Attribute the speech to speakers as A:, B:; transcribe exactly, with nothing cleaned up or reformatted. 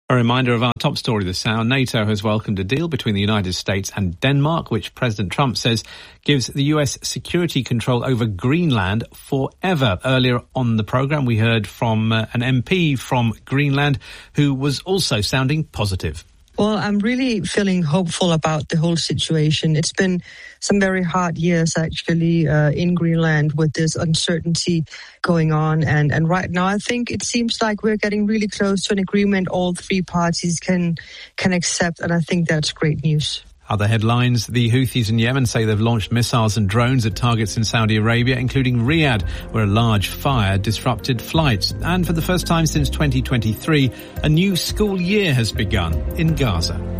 A: A reminder of our top story this hour. NATO has welcomed a deal between the United States and Denmark, which President Trump says gives the U S security control over Greenland forever. Earlier on the programme, we heard from uh, an M P from Greenland who was also sounding positive.
B: Well, I'm really feeling hopeful about the whole situation. It's been some very hard years, actually, uh, in Greenland with this uncertainty going on. And, and right now, I think it seems like we're getting really close to an agreement all three parties can can accept. And I think that's great news.
A: Other headlines, the Houthis in Yemen say they've launched missiles and drones at targets in Saudi Arabia, including Riyadh, where a large fire disrupted flights. And for the first time since twenty twenty-three, a new school year has begun in Gaza.